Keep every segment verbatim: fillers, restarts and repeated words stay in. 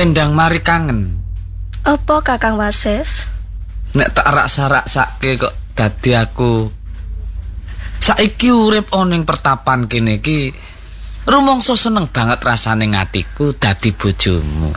Endang mari kangen. Apa Kakang Wasis? Nek tak raksa-raksake kok dadi aku saiki urip oning pertapan kene iki rumangsa seneng banget rasane ngatiku dadi bojomu.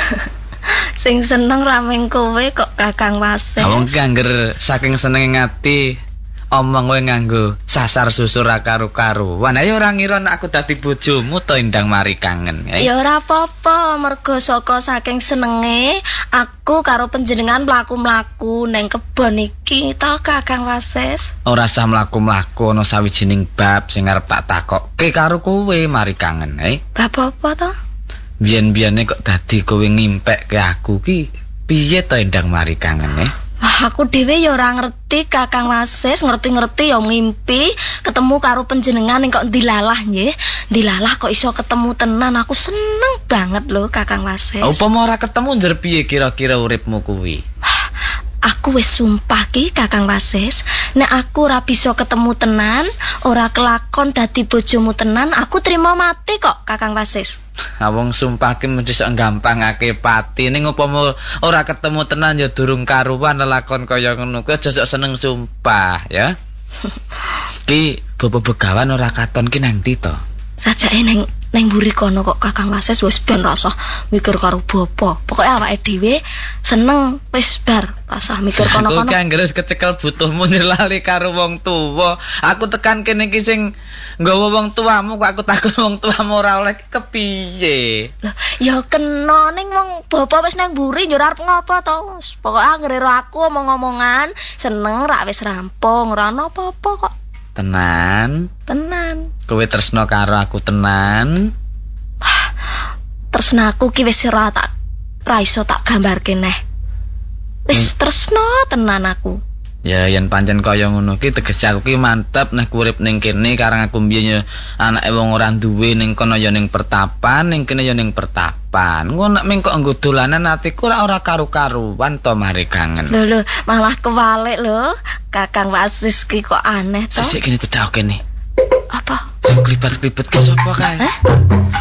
Sing seneng rameng kowe kok Kakang Wasis. Wong ki angger saking senenge ngati omong kowe nganggo sasar susur karo-karuan. Ayo ora ngira nek aku dadi bojomu to Endang mari kangen. Eh? Ya ora apa-apa, mergo saka saking senenge aku karo panjenengan mlaku-mlaku ning kebon iki to Kakang Wasis. Ora usah mlaku-mlaku ana sawijining bab sing arep tak takokke karo kowe mari kangen. Eh? Bab apa to? Biyen-biyene kok dadi kowe ngimpekke aku ki piye to Endang mari kangen. Eh? Wah, aku dhewe ya ora ngerti Kakang Wasis, ngerti-ngerti ya ngimpi ketemu karo panjenengan ning kok dilalah nggih. Dilalah kok iso ketemu tenan, aku seneng banget lho Kakang Wasis. Upama ora ketemu njer piye kira-kira uripmu kuwi? Aku wis sumpah ki Kakang Wasis, nek aku ora bisa ketemu tenan, ora kelakon dadi bojomu tenan, aku trima mati kok Kakang Wasis. Wong sumpah ki mesti sok gampangake pati ning upama ora ketemu tenan ya durung karuan lelakon kaya ngono kuwi aja sok seneng sumpah ya. Ki bobo begawan ora katon ki nang ndi to? Sajake ning ning mburi kono kok Kakang Wasis wis ben rasa mikir karo bapa. Pokoke awake dhewe seneng wis bar rasa mikir kono-kono. Aku ki anggere kecekel butuhmu nirlali karo wong tuwa. Aku tekan kene iki sing nggawa wong tuamu kok aku takon wong tuamu ora oleh kepiye. Lah ya kena ning wong bapa wis nang mburi yo ora arep ngopo to. Pokoke anggere aku omong-omongan seneng rak wis rampung, ora ana apa-apa kok. Tenan? Tenan. Kowe tresno karo aku tenan? Tresnaku ki wis ora tak ra iso tak gambarke neh. Wis tresno tenan aku. Ya yen pancen kaya ngono ki tegese aku ki mantep nek urip ning kene karang aku mbiyen ya anake wong ora duwe ning kono ya ning pertapan, ning kene ya ning pertapan. Engko nek ming kok nggo dolanan atiku ora ora karu-karuan to mari kangen. Lho lho, malah kewalik lho. Kakang Wasis ki kok aneh to. Sesuk kene cedhak kene. Apa? Sing klibat-klibet ki sapa kae? Hah?